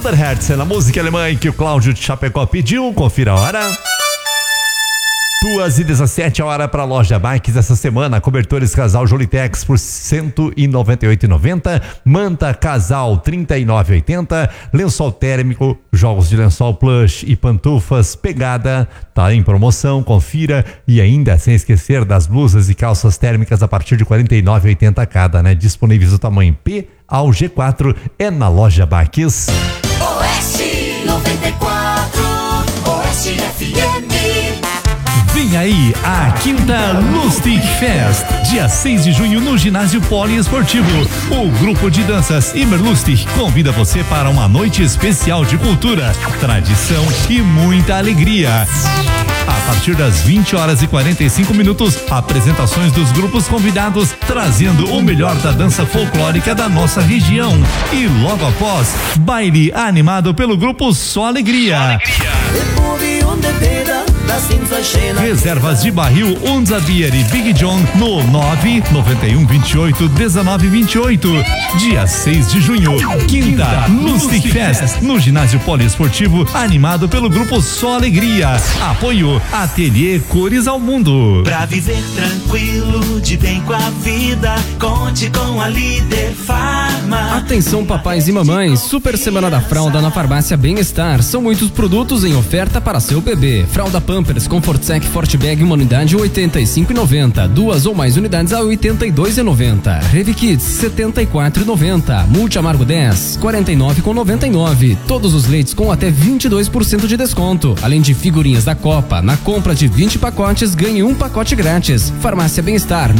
Wunderherz, na música alemã que o Cláudio de Chapecó pediu. Confira a hora. 2h17, a hora para a loja Bikes essa semana. Cobertores casal Jolitex por R$ 198,90. Manta casal R$ 39,80. Lençol térmico, jogos de lençol plush e pantufas Pegada tá em promoção, confira. E ainda sem esquecer das blusas e calças térmicas a partir de R$ 49,80 cada, né? Disponíveis do tamanho P ao G4 é na loja Bikes. Oeste 94, Oeste FM. Vem aí a quinta Lustig Fest, dia 6 de junho no ginásio poliesportivo. O grupo de danças Immer Lustig convida você para uma noite especial de cultura, tradição e muita alegria. A partir das 20h45, apresentações dos grupos convidados trazendo o melhor da dança folclórica da nossa região. E logo após, baile animado pelo grupo Só Alegria. Reservas de barril Unzabier e Big John no 991281928. Dia 6 de junho, quinta Lustig Fest no ginásio poliesportivo, animado pelo grupo Só Alegria. Apoio Ateliê Cores ao Mundo. Pra viver tranquilo, de bem com a vida, conte com a Líder Farma. Atenção papais e mamães, super semana da fralda na farmácia Bem-Estar. São muitos produtos em oferta para seu bebê. Fralda Pampers Comfort Sec Forte Bag, uma unidade R$ 85,90. Duas ou mais unidades a R$ 82,90. Revi Kids R$ 74,90. Multi Amargo 10 R$ 49,99. Todos os leites com até 22% de desconto. Além de figurinhas da Copa. Na compra de 20 pacotes, ganhe um pacote grátis. Farmácia Bem-Estar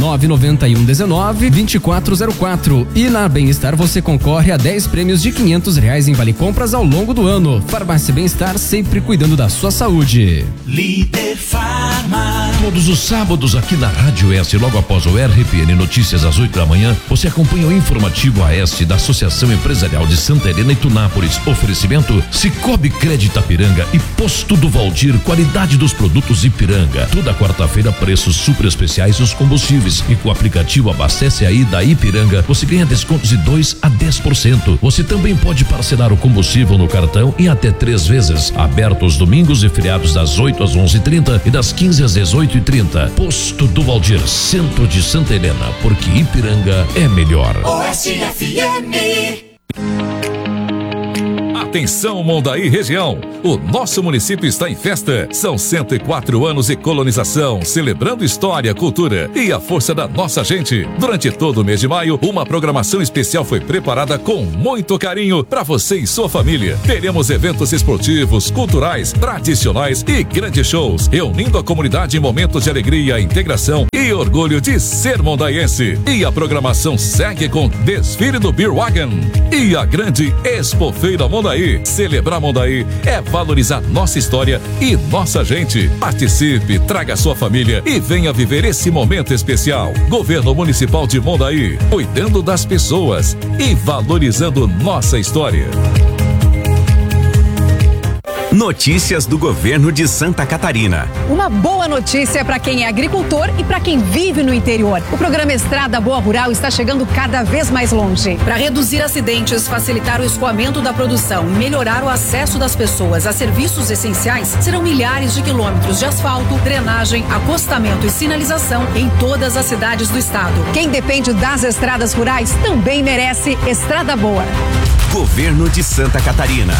99119-2404. E na Bem-Estar você concorre a 10 prêmios de R$500 em vale compras ao longo do ano. Farmácia Bem-Estar, sempre cuidando da sua saúde. Líder Farma. Todos os sábados aqui na Rádio S, logo após o RPN Notícias às 8 da manhã, você acompanha o informativo AS da Associação Empresarial de Santa Helena e Tunápolis. Oferecimento Cicobi Crédito Ipiranga e Posto do Valdir, qualidade dos produtos Ipiranga. Toda quarta-feira, preços super especiais dos combustíveis. E com o aplicativo Abastece Aí da Ipiranga, você ganha descontos de 2 a 10%. Você também pode parcelar o combustível no cartão em até 3 vezes. Aberto aos domingos e feriados das 8 às 11h30 e das 15 às 18h30. Posto do Valdir, centro de Santa Helena, porque Ipiranga é melhor. Oeste FM. Atenção, Mondaí região, o nosso município está em festa. São 104 anos de colonização, celebrando história, cultura e a força da nossa gente. Durante todo o mês de maio, uma programação especial foi preparada com muito carinho para você e sua família. Teremos eventos esportivos, culturais, tradicionais e grandes shows, reunindo a comunidade em momentos de alegria, integração e orgulho de ser mondaiense. E a programação segue com desfile do Beer Wagon e a grande Expofeira Mondaí. Celebrar Mondaí é valorizar nossa história e nossa gente. Participe, traga sua família e venha viver esse momento especial. Governo Municipal de Mondaí, cuidando das pessoas e valorizando nossa história. Notícias do governo de Santa Catarina. Uma boa notícia para quem é agricultor e para quem vive no interior. O programa Estrada Boa Rural está chegando cada vez mais longe. Para reduzir acidentes, facilitar o escoamento da produção e melhorar o acesso das pessoas a serviços essenciais, serão milhares de quilômetros de asfalto, drenagem, acostamento e sinalização em todas as cidades do estado. Quem depende das estradas rurais também merece Estrada Boa. Governo de Santa Catarina.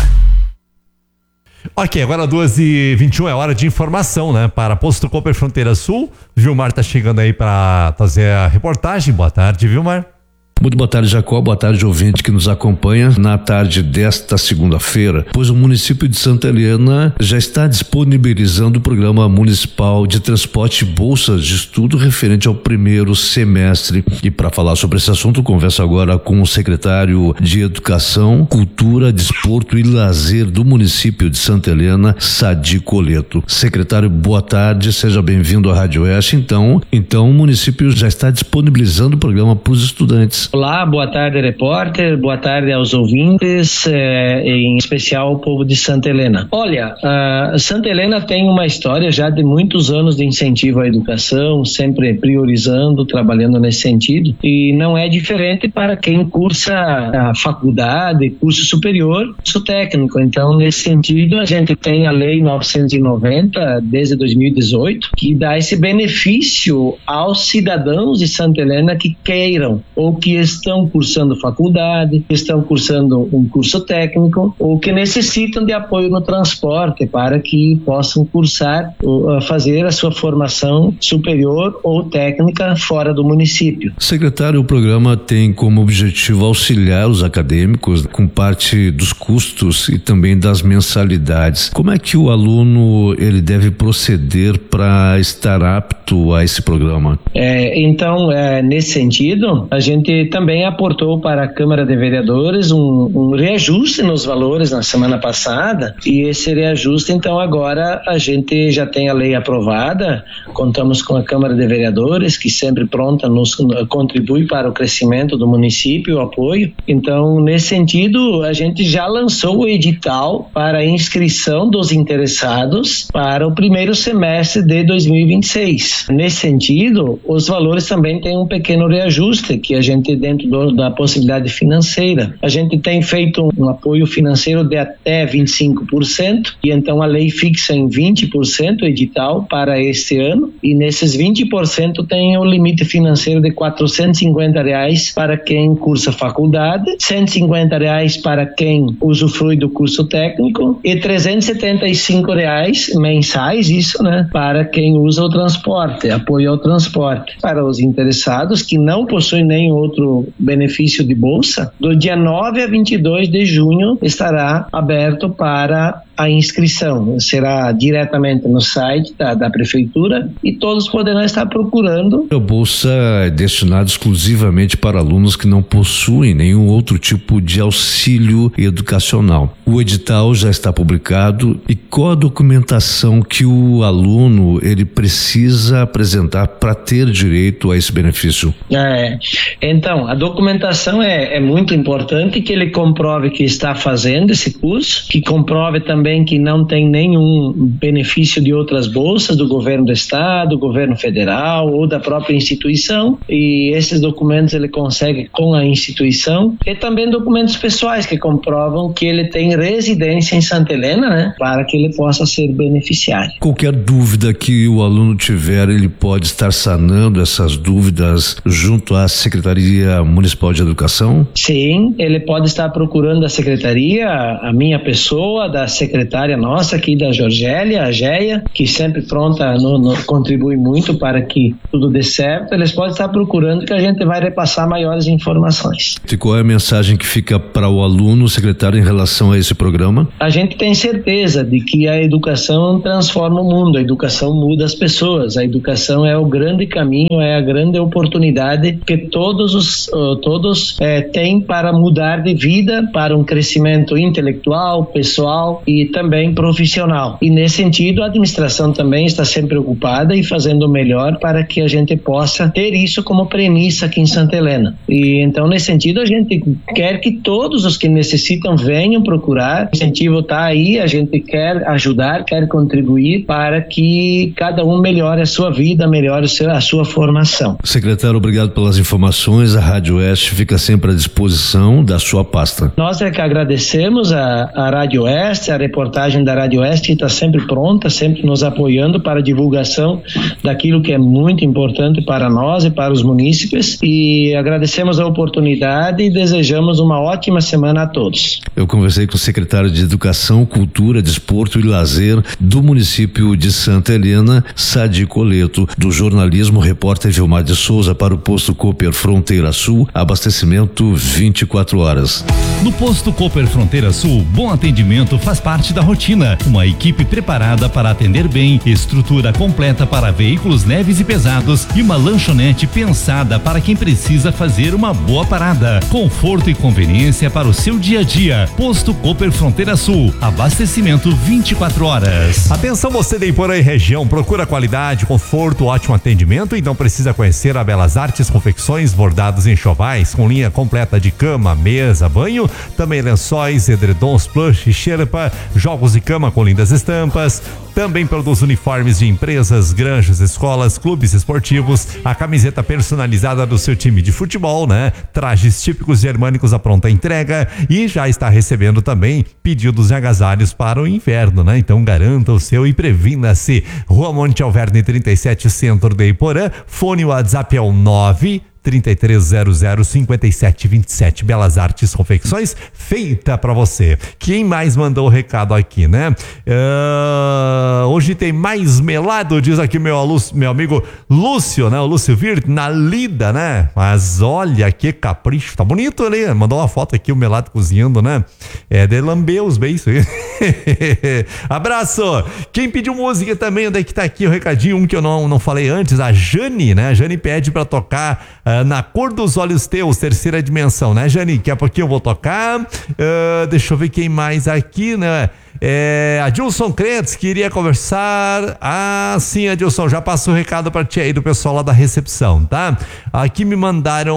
Ok, agora 2h21 é hora de informação, né? Para Posto Cooper Fronteira Sul. Vilmar tá chegando aí para fazer a reportagem. Boa tarde, Vilmar. Muito boa tarde, Jacó. Boa tarde, ouvinte que nos acompanha na tarde desta segunda-feira, pois o município de Santa Helena já está disponibilizando o Programa Municipal de Transporte e Bolsas de Estudo referente ao primeiro semestre. E para falar sobre esse assunto, converso agora com o secretário de Educação, Cultura, Desporto e Lazer do município de Santa Helena, Sadi Coleto. Secretário, boa tarde, seja bem-vindo à Rádio Oeste. Então o município já está disponibilizando o programa para os estudantes. Olá, boa tarde, repórter, boa tarde aos ouvintes, em especial o povo de Santa Helena. Olha, Santa Helena tem uma história já de muitos anos de incentivo à educação, sempre priorizando, trabalhando nesse sentido, e não é diferente para quem cursa a faculdade, curso superior, curso técnico. Então, nesse sentido, a gente tem a Lei 990, desde 2018, que dá esse benefício aos cidadãos de Santa Helena que queiram ou que estão cursando faculdade, que estão cursando um curso técnico ou que necessitam de apoio no transporte para que possam cursar ou fazer a sua formação superior ou técnica fora do município. Secretário, o programa tem como objetivo auxiliar os acadêmicos com parte dos custos e também das mensalidades. Como é que o aluno ele deve proceder para estar apto a esse programa? Então, nesse sentido, a gente também aportou para a Câmara de Vereadores um reajuste nos valores na semana passada, e esse reajuste, então, agora a gente já tem a lei aprovada, contamos com a Câmara de Vereadores, que sempre pronta nos contribui para o crescimento do município, o apoio. Então, nesse sentido, a gente já lançou o edital para a inscrição dos interessados para o primeiro semestre de 2026. Nesse sentido, os valores também têm um pequeno reajuste, que a gente, dentro da possibilidade financeira, a gente tem feito um apoio financeiro de até 25%, e então a lei fixa em 20% o edital para este ano, e nesses 20% tem o limite financeiro de R$450 para quem cursa faculdade, R$150 para quem usufrui do curso técnico e R$375 mensais, isso, né, para quem usa o transporte, apoio ao transporte. Para os interessados que não possuem nenhum outro benefício de bolsa, do dia 9 a 22 de junho estará aberto para a inscrição. Será diretamente no site da prefeitura e todos poderão estar procurando. A bolsa é destinada exclusivamente para alunos que não possuem nenhum outro tipo de auxílio educacional. O edital já está publicado, e qual a documentação que o aluno ele precisa apresentar para ter direito a esse benefício? Então, a documentação é muito importante, que ele comprove que está fazendo esse curso, que comprove também que não tem nenhum benefício de outras bolsas do governo do estado, do governo federal ou da própria instituição, e esses documentos ele consegue com a instituição, e também documentos pessoais que comprovam que ele tem residência em Santa Helena, né, para que ele possa ser beneficiário. Qualquer dúvida que o aluno tiver, ele pode estar sanando essas dúvidas junto à Secretaria Municipal de Educação? Sim, ele pode estar procurando a secretaria, a minha pessoa, da secretária nossa aqui da Jorgélia, a Geia, que sempre pronta contribui muito para que tudo dê certo. Eles podem estar procurando, que a gente vai repassar maiores informações. E qual é a mensagem que fica para o aluno, secretário, em relação a esse programa? A gente tem certeza de que a educação transforma o mundo, a educação muda as pessoas, a educação é o grande caminho, é a grande oportunidade que todos têm para mudar de vida, para um crescimento intelectual, pessoal e também profissional. E nesse sentido, a administração também está sempre preocupada e fazendo o melhor para que a gente possa ter isso como premissa aqui em Santa Helena. E então, nesse sentido, a gente quer que todos os que necessitam venham procurar. O incentivo está aí, a gente quer ajudar, quer contribuir para que cada um melhore a sua vida, melhore a sua formação. Secretário, obrigado pelas informações. A Rádio Oeste fica sempre à disposição da sua pasta. Nós é que agradecemos a Rádio Oeste, a reportagem da Rádio Oeste está sempre pronta, sempre nos apoiando para a divulgação daquilo que é muito importante para nós e para os munícipes, e agradecemos a oportunidade e desejamos uma ótima semana a todos. Eu conversei com o secretário de Educação, Cultura, Desporto e Lazer do município de Santa Helena, Sadi Coleto. Do jornalismo, repórter Vilmar de Souza para o posto Cooper Fronteira Sul, abastecimento 24 horas. No posto Cooper Fronteira Sul, bom atendimento faz parte parte da rotina. Uma equipe preparada para atender bem, estrutura completa para veículos leves e pesados e uma lanchonete pensada para quem precisa fazer uma boa parada. Conforto e conveniência para o seu dia a dia. Posto Cooper Fronteira Sul. Abastecimento 24 horas. Atenção você de Iporã e região, procura qualidade, conforto, ótimo atendimento, então precisa conhecer a Belas Artes Confecções, bordados em enxovais, com linha completa de cama, mesa, banho, também lençóis, edredons, plush, xerpa, jogos de cama com lindas estampas. Também produz uniformes de empresas, granjas, escolas, clubes esportivos, a camiseta personalizada do seu time de futebol, né? Trajes típicos germânicos à pronta entrega e já está recebendo também pedidos de agasalhos para o inverno, né? Então garanta o seu e previna-se. Rua Monte Alverne 37, centro de Iporã. Fone WhatsApp é o 933005727. Belas Artes Confecções, feita pra você. Quem mais mandou o recado aqui, né? Hoje tem mais melado, diz aqui meu amigo Lúcio, né? O Lúcio Virt, na lida, né? Mas olha que capricho, tá bonito ali. Mandou uma foto aqui, o melado cozinhando, né? É de lamber os beiços aí. Abraço! Quem pediu música também, onde é que tá aqui o recadinho? Um que eu não falei antes, a Jane, né? A Jane pede pra tocar Na Cor dos Olhos Teus, Terceira Dimensão, né, Jane? Daqui a pouquinho eu vou tocar. Deixa eu ver quem mais aqui, né? Adilson Crentes queria conversar. Sim, Adilson, já passo o recado pra ti aí do pessoal lá da recepção, tá? Aqui me mandaram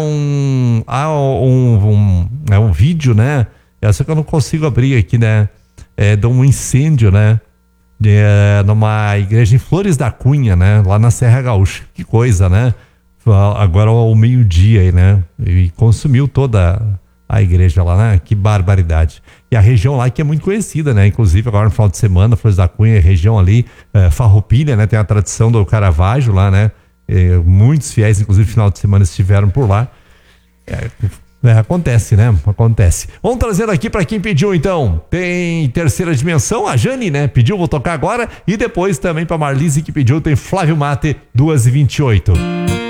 um vídeo, né? Essa que eu não consigo abrir aqui, né? De um incêndio, né? Numa igreja em Flores da Cunha, né? Lá na Serra Gaúcha. Que coisa, né? Agora ao meio-dia aí, né? E consumiu toda a igreja lá, né? Que barbaridade. E a região lá que é muito conhecida, né? Inclusive agora no final de semana, Flores da Cunha, região ali, Farroupilha, né? Tem a tradição do Caravaggio lá, né? Muitos fiéis, inclusive final de semana, estiveram por lá. Acontece, né? Acontece. Vamos trazendo aqui pra quem pediu, então. Tem Terceira Dimensão, a Jane, né? Pediu, vou tocar agora. E depois também pra Marlise, que pediu, tem Flávio Mate, 2h28.